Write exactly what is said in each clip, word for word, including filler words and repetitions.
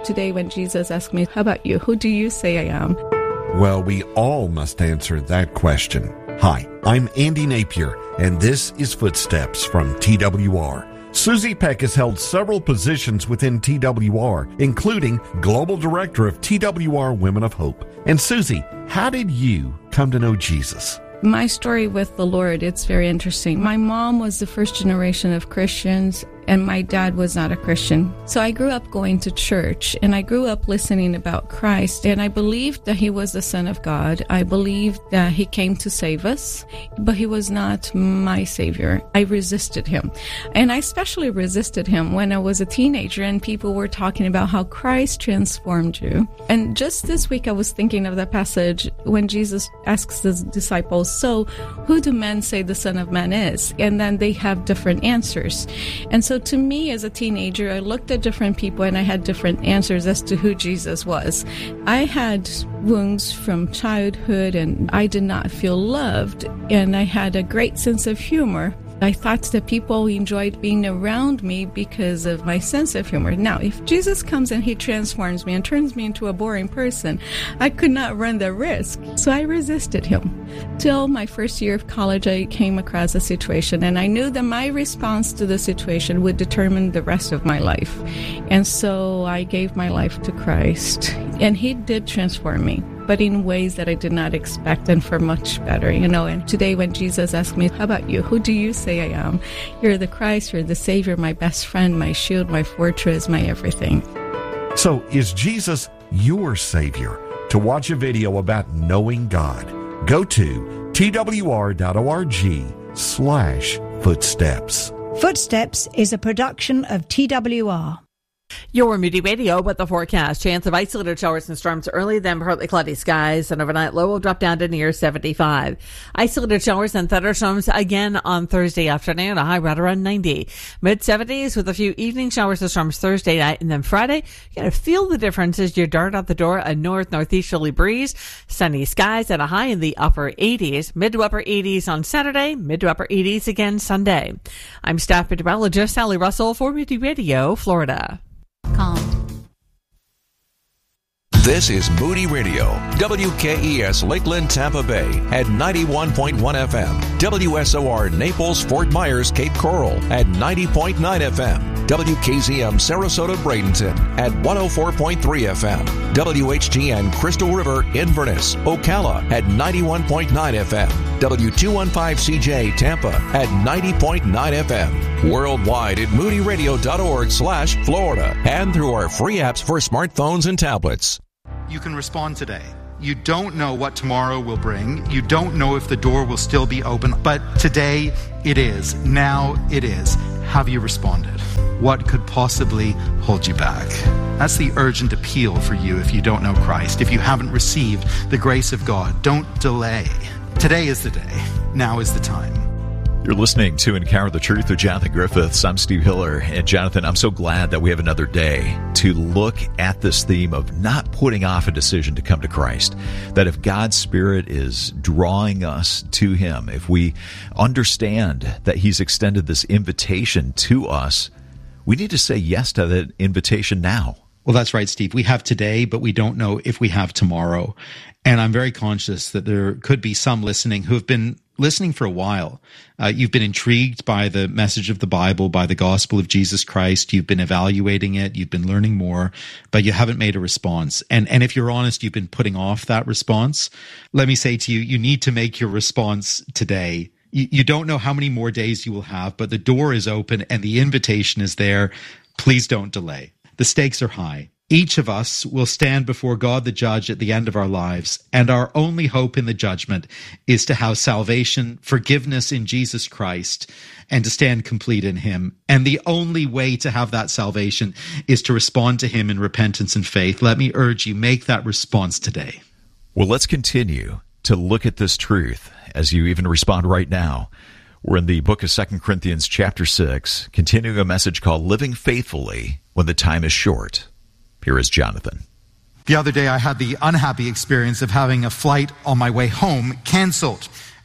Today when Jesus asked me, how about you? Who do you say I am? Well, we all must answer that question. Hi, I'm Andy Napier, and this is Footsteps from T W R. Susie Peck has held several positions within T W R, including Global Director of T W R Women of Hope. And Susie, how did you come to know Jesus? My story with the Lord, it's very interesting. My mom was the first generation of Christians, and my dad was not a Christian. So I grew up going to church, and I grew up listening about Christ, and I believed that he was the Son of God. I believed that he came to save us, but he was not my Savior. I resisted him. And I especially resisted him when I was a teenager, and people were talking about how Christ transformed you. And just this week, I was thinking of that passage when Jesus asks his disciples, so who do men say the Son of Man is? And then they have different answers. And so to me, as a teenager, I looked at different people and I had different answers as to who Jesus was. I had wounds from childhood and I did not feel loved, and I had a great sense of humor. I thought that people enjoyed being around me because of my sense of humor. Now, if Jesus comes and he transforms me and turns me into a boring person, I could not run the risk. So I resisted him. Till my first year of college, I came across a situation, and I knew that my response to the situation would determine the rest of my life. And so I gave my life to Christ, and he did transform me, but in ways that I did not expect, and for much better, you know. And today when Jesus asked me, how about you? Who do you say I am? You're the Christ, you're the Savior, my best friend, my shield, my fortress, my everything. So is Jesus your Savior? To watch a video about knowing God, go to twr.org slash footsteps. Footsteps is a production of T W R. Your Moody Radio with the forecast. Chance of isolated showers and storms early, then partly cloudy skies. And overnight low will drop down to near seventy-five. Isolated showers and thunderstorms again on Thursday afternoon. A high right around ninety. mid seventies with a few evening showers and storms Thursday night. And then Friday, you're going to feel the difference as you dart out the door. A north-northeasterly breeze. Sunny skies and a high in the upper eighties. Mid to upper eighties on Saturday. Mid to upper eighties again Sunday. I'm staff meteorologist Sally Russell for Moody Radio, Florida. Calm. This is Moody Radio, W K E S Lakeland, Tampa Bay at ninety-one point one F M, W S O R Naples, Fort Myers, Cape Coral at ninety point nine F M, W K Z M Sarasota, Bradenton at one oh four point three F M, W H G N Crystal River, Inverness, Ocala at ninety-one point nine F M, W two fifteen C J Tampa at ninety point nine F M, worldwide at moodyradio.org slash Florida, and through our free apps for smartphones and tablets. You can respond today. You don't know what tomorrow will bring. You don't know if the door will still be open, but today it is. Now it is. Have you responded? What could possibly hold you back? That's the urgent appeal for you if you don't know Christ. If you haven't received the grace of God, don't delay. Today is the day. Now is the time. You're listening to Encounter the Truth with Jonathan Griffiths. I'm Steve Hiller. And Jonathan, I'm so glad that we have another day to look at this theme of not putting off a decision to come to Christ. That if God's Spirit is drawing us to Him, if we understand that He's extended this invitation to us, we need to say yes to that invitation now. Well, that's right, Steve. We have today, but we don't know if we have tomorrow. And I'm very conscious that there could be some listening who have been listening for a while. Uh, you've been intrigued by the message of the Bible, by the gospel of Jesus Christ. You've been evaluating it. You've been learning more, but you haven't made a response. And, and if you're honest, you've been putting off that response. Let me say to you, you need to make your response today. You, you don't know how many more days you will have, but the door is open and the invitation is there. Please don't delay. The stakes are high. Each of us will stand before God the judge at the end of our lives, and our only hope in the judgment is to have salvation, forgiveness in Jesus Christ, and to stand complete in Him. And the only way to have that salvation is to respond to Him in repentance and faith. Let me urge you, make that response today. Well, let's continue to look at this truth as you even respond right now. We're in the book of Second Corinthians chapter six, continuing a message called Living Faithfully When the Time is Short. Here is Jonathan. The other day I had the unhappy experience of having a flight on my way home canceled.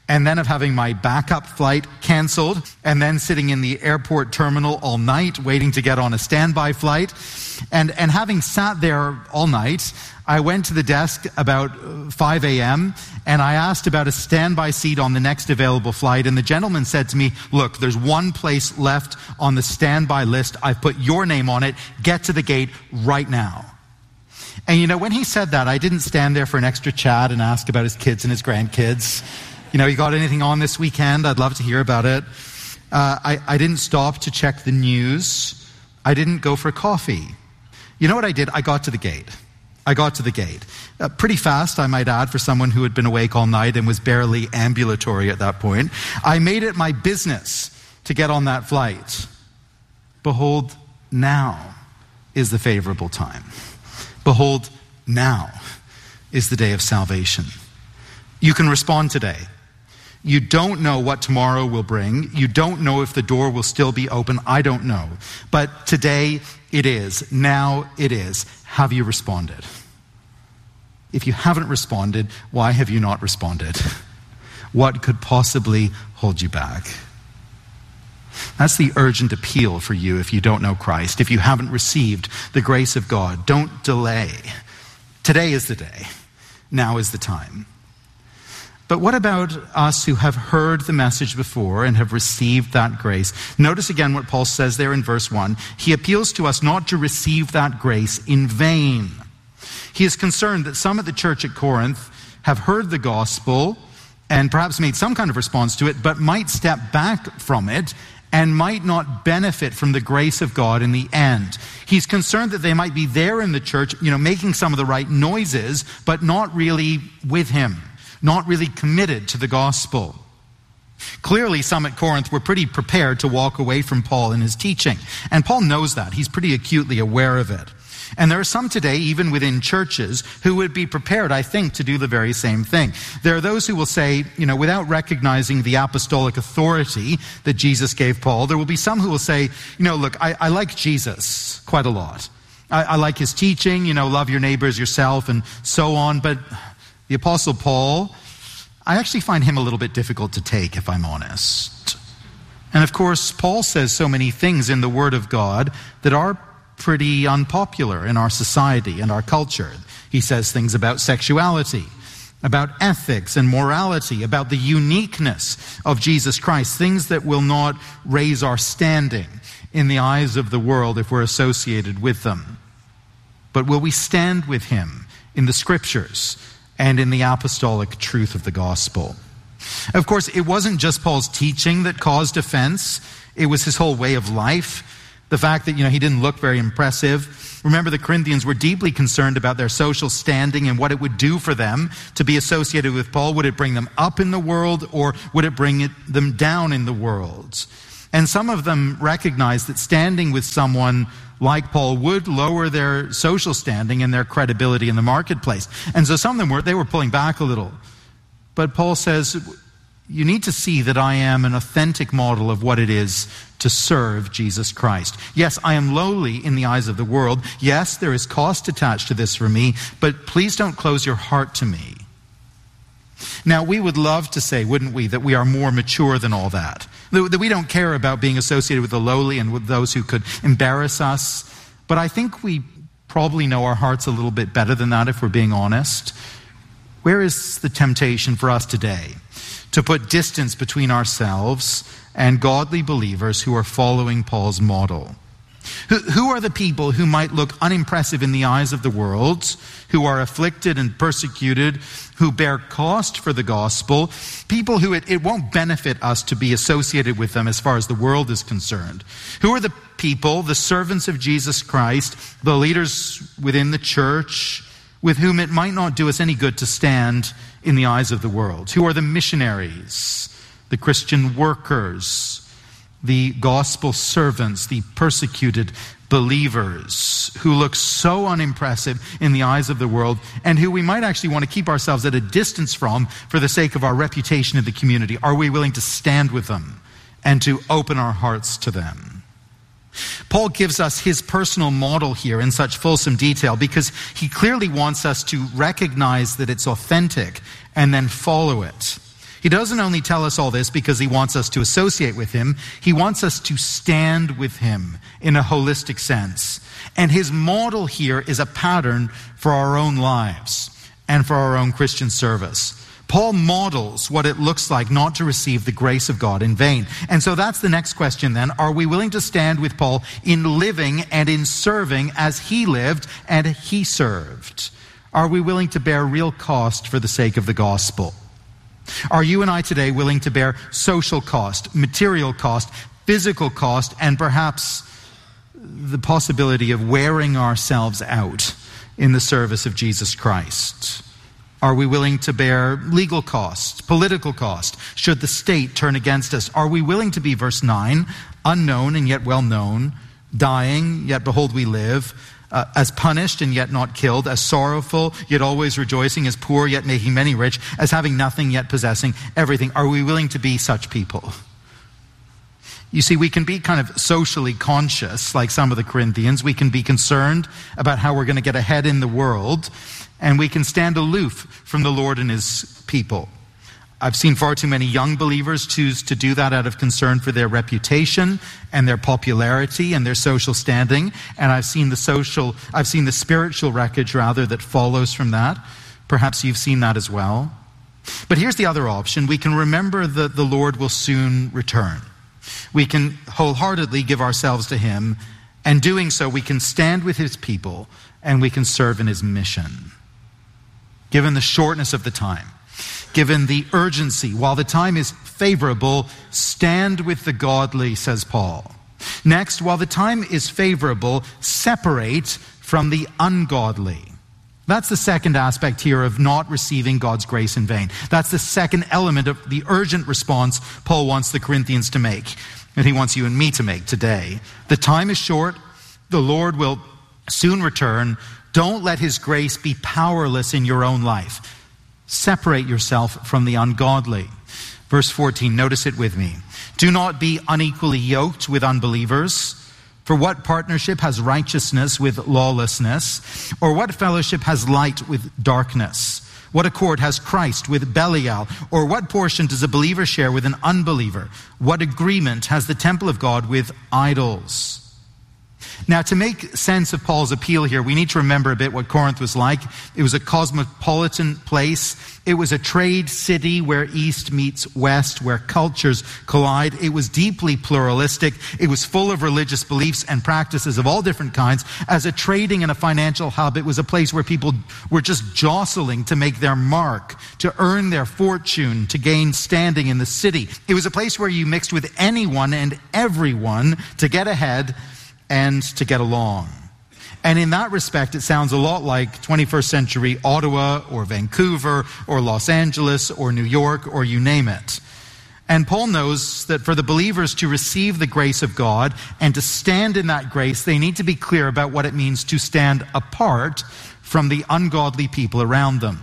and then of having my backup flight canceled, and then sitting in the airport terminal all night waiting to get on a standby flight. And, and having sat there all night, I went to the desk about five a.m. and I asked about a standby seat on the next available flight, and the gentleman said to me, look, there's one place left on the standby list. I've put your name on it. Get to the gate right now. And you know, when he said that, I didn't stand there for an extra chat and ask about his kids and his grandkids. You know, you got anything on this weekend? I'd love to hear about it. Uh, I, I didn't stop to check the news. I didn't go for coffee. You know what I did? I got to the gate. I got to the gate. Uh, pretty fast, I might add, for someone who had been awake all night and was barely ambulatory at that point. I made it my business to get on that flight. Behold, now is the favorable time. Behold, now is the day of salvation. You can respond today. You don't know what tomorrow will bring. You don't know if the door will still be open. I don't know. But today it is. Now it is. Have you responded? If you haven't responded, why have you not responded? What could possibly hold you back? That's the urgent appeal for you if you don't know Christ. If you haven't received the grace of God, don't delay. Today is the day. Now is the time. But what about us who have heard the message before and have received that grace? Notice again what Paul says there in verse one. He appeals to us not to receive that grace in vain. He is concerned that some at the church at Corinth have heard the gospel and perhaps made some kind of response to it, but might step back from it and might not benefit from the grace of God in the end. He's concerned that they might be there in the church, you know, making some of the right noises, but not really with him. Not really committed to the gospel. Clearly, some at Corinth were pretty prepared to walk away from Paul and his teaching. And Paul knows that. He's pretty acutely aware of it. And there are some today, even within churches, who would be prepared, I think, to do the very same thing. There are those who will say, you know, without recognizing the apostolic authority that Jesus gave Paul, there will be some who will say, you know, look, I, I like Jesus quite a lot. I, I like his teaching, you know, love your neighbors yourself and so on, but the Apostle Paul, I actually find him a little bit difficult to take, if I'm honest. And of course, Paul says so many things in the Word of God that are pretty unpopular in our society and our culture. He says things about sexuality, about ethics and morality, about the uniqueness of Jesus Christ, things that will not raise our standing in the eyes of the world if we're associated with them. But will we stand with him in the Scriptures and in the apostolic truth of the gospel? Of course, it wasn't just Paul's teaching that caused offense. It was his whole way of life. The fact that, you know, he didn't look very impressive. Remember, the Corinthians were deeply concerned about their social standing and what it would do for them to be associated with Paul. Would it bring them up in the world, or would it bring it, them down in the world? And some of them recognized that standing with someone like Paul would lower their social standing and their credibility in the marketplace. And so some of them were, they were pulling back a little. But Paul says, you need to see that I am an authentic model of what it is to serve Jesus Christ. Yes, I am lowly in the eyes of the world. Yes, there is cost attached to this for me, but please don't close your heart to me. Now, we would love to say, wouldn't we, that we are more mature than all that. That we don't care about being associated with the lowly and with those who could embarrass us. But I think we probably know our hearts a little bit better than that if we're being honest. Where is the temptation for us today to put distance between ourselves and godly believers who are following Paul's model? Who, who are the people who might look unimpressive in the eyes of the world, who are afflicted and persecuted, who bear cost for the gospel, people who it, it won't benefit us to be associated with them as far as the world is concerned? Who are the people, the servants of Jesus Christ, the leaders within the church, with whom it might not do us any good to stand in the eyes of the world? Who are the missionaries, the Christian workers, the gospel servants, the persecuted believers who look so unimpressive in the eyes of the world and who we might actually want to keep ourselves at a distance from for the sake of our reputation in the community? Are we willing to stand with them and to open our hearts to them? Paul gives us his personal model here in such fulsome detail because he clearly wants us to recognize that it's authentic and then follow it. He He doesn't only tell us all this because he wants us to associate with him. He wants us to stand with him in a holistic sense. And his model here is a pattern for our own lives and for our own Christian service. Paul models what it looks like not to receive the grace of God in vain. And so that's the next question then. Are we willing to stand with Paul in living and in serving as he lived and he served? Are we willing to bear real cost for the sake of the gospel? Are you and I today willing to bear social cost, material cost, physical cost, and perhaps the possibility of wearing ourselves out in the service of Jesus Christ? Are we willing to bear legal cost, political cost, should the state turn against us? Are we willing to be, verse nine, unknown and yet well known, dying, yet behold we live, uh, as punished and yet not killed, as sorrowful, yet always rejoicing, as poor, yet making many rich, as having nothing, yet possessing everything? Are we willing to be such people? You see, we can be kind of socially conscious, like some of the Corinthians. We can be concerned about how we're going to get ahead in the world, and we can stand aloof from the Lord and his people. I've seen far too many young believers choose to do that out of concern for their reputation and their popularity and their social standing. And I've seen the social, I've seen the spiritual wreckage rather that follows from that. Perhaps you've seen that as well. But here's the other option. We can remember that the Lord will soon return. We can wholeheartedly give ourselves to him, and doing so we can stand with his people and we can serve in his mission. Given the shortness of the time, given the urgency, while the time is favorable, stand with the godly, says Paul. Next, while the time is favorable, separate from the ungodly. That's the second aspect here of not receiving God's grace in vain. That's the second element of the urgent response Paul wants the Corinthians to make, and he wants you and me to make today. The time is short. The Lord will soon return. Don't let his grace be powerless in your own life. Separate yourself from the ungodly. Verse fourteen, notice it with me. Do not be unequally yoked with unbelievers. For what partnership has righteousness with lawlessness? Or what fellowship has light with darkness? What accord has Christ with Belial? Or what portion does a believer share with an unbeliever? What agreement has the temple of God with idols? Now, to make sense of Paul's appeal here, we need to remember a bit what Corinth was like. It was a cosmopolitan place. It was a trade city where East meets West, where cultures collide. It was deeply pluralistic. It was full of religious beliefs and practices of all different kinds. As a trading and a financial hub, it was a place where people were just jostling to make their mark, to earn their fortune, to gain standing in the city. It was a place where you mixed with anyone and everyone to get ahead and to get along. And in that respect, it sounds a lot like twenty-first century Ottawa or Vancouver or Los Angeles or New York or you name it. And Paul knows that for the believers to receive the grace of God and to stand in that grace, they need to be clear about what it means to stand apart from the ungodly people around them.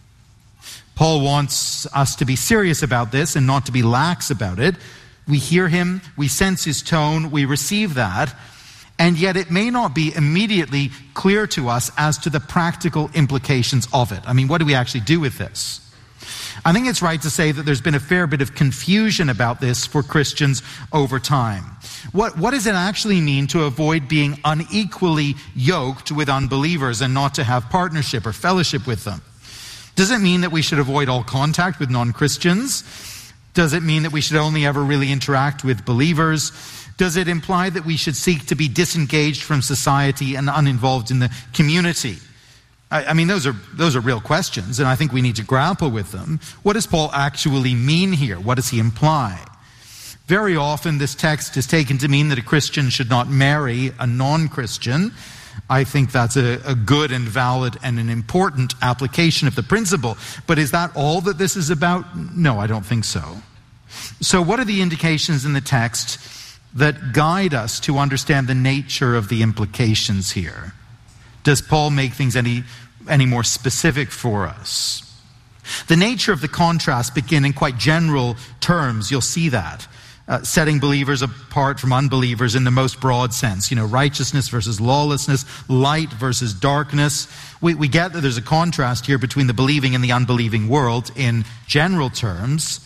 Paul wants us to be serious about this and not to be lax about it. We hear him, we sense his tone, we receive that. And yet it may not be immediately clear to us as to the practical implications of it. I mean, what do we actually do with this? I think it's right to say that there's been a fair bit of confusion about this for Christians over time. What, what does it actually mean to avoid being unequally yoked with unbelievers and not to have partnership or fellowship with them? Does it mean that we should avoid all contact with non-Christians? Does it mean that we should only ever really interact with believers? Does it imply that we should seek to be disengaged from society and uninvolved in the community? I, I mean, those are those are real questions, and I think we need to grapple with them. What does Paul actually mean here? What does he imply? Very often, this text is taken to mean that a Christian should not marry a non-Christian. I think that's a, a good and valid and an important application of the principle. But is that all that this is about? No, I don't think so. So what are the indications in the text that guide us to understand the nature of the implications here? Does Paul make things any, any more specific for us? The nature of the contrast begin in quite general terms. You'll see that. Uh, setting believers apart from unbelievers in the most broad sense. You know, righteousness versus lawlessness, light versus darkness. We, we get that there's a contrast here between the believing and the unbelieving world in general terms.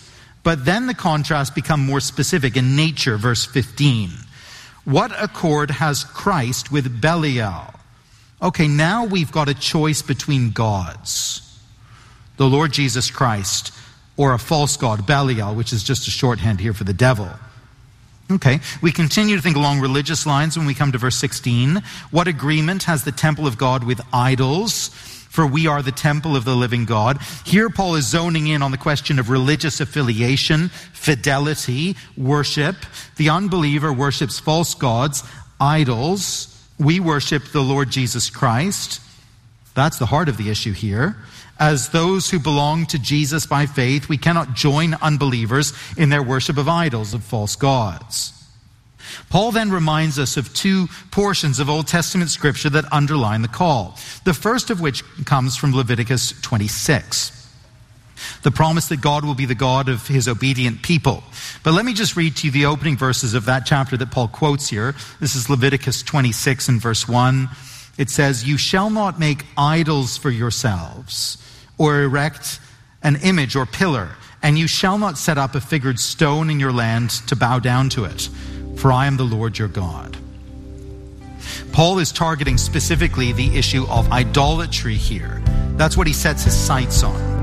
But then the contrasts become more specific in nature, verse fifteen. What accord has Christ with Belial? Okay, now we've got a choice between gods. The Lord Jesus Christ or a false god, Belial, which is just a shorthand here for the devil. Okay, we continue to think along religious lines when we come to verse sixteen. What agreement has the temple of God with idols? For we are the temple of the living God. Here Paul is zoning in on the question of religious affiliation, fidelity, worship. The unbeliever worships false gods, idols. We worship the Lord Jesus Christ. That's the heart of the issue here. As those who belong to Jesus by faith, we cannot join unbelievers in their worship of idols, of false gods. Paul then reminds us of two portions of Old Testament scripture that underline the call. The first of which comes from Leviticus twenty-six. The promise that God will be the God of his obedient people. But let me just read to you the opening verses of that chapter that Paul quotes here. This is Leviticus twenty-six and verse one. It says, "You shall not make idols for yourselves, or erect an image or pillar, and you shall not set up a figured stone in your land to bow down to it, for I am the Lord your God." Paul is targeting specifically the issue of idolatry here. That's what he sets his sights on.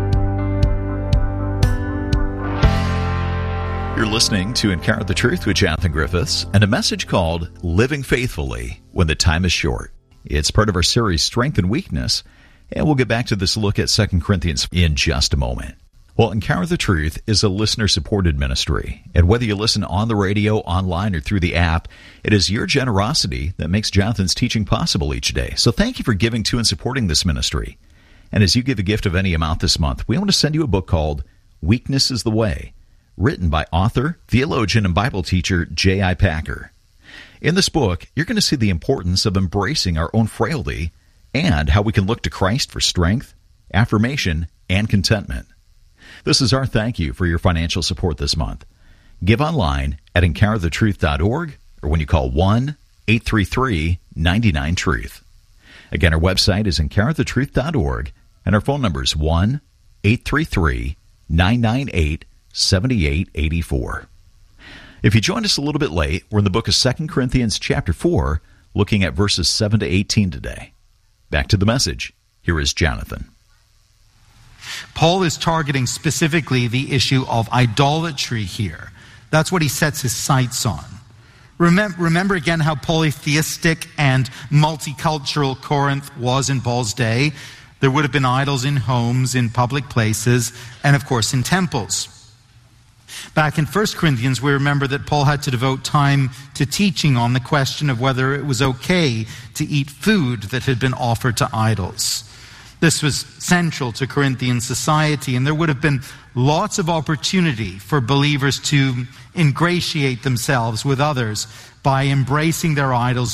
You're listening to Encounter the Truth with Jonathan Griffiths and a message called Living Faithfully When the Time is Short. It's part of our series Strength and Weakness, and we'll get back to this look at Second Corinthians in just a moment. Well, Encounter the Truth is a listener-supported ministry, and whether you listen on the radio, online, or through the app, it is your generosity that makes Jonathan's teaching possible each day. So thank you for giving to and supporting this ministry. And as you give a gift of any amount this month, we want to send you a book called Weakness is the Way, written by author, theologian, and Bible teacher J I Packer. In this book, you're going to see the importance of embracing our own frailty and how we can look to Christ for strength, affirmation, and contentment. This is our thank you for your financial support this month. Give online at encounter the truth dot org or when you call one eight three three, nine nine, truth. Again, our website is encounter the truth dot org and our phone number is one eight three three, nine nine eight, seven eight eight four. If you joined us a little bit late, we're in the book of Second Corinthians chapter four, looking at verses seven to eighteen today. Back to the message. Here is Jonathan. Paul is targeting specifically the issue of idolatry here. That's what he sets his sights on. Remember, remember again how polytheistic and multicultural Corinth was in Paul's day. There would have been idols in homes, in public places, and of course in temples. Back in First Corinthians, we remember that Paul had to devote time to teaching on the question of whether it was okay to eat food that had been offered to idols. This was central to Corinthian society, and there would have been lots of opportunity for believers to ingratiate themselves with others by embracing their idols,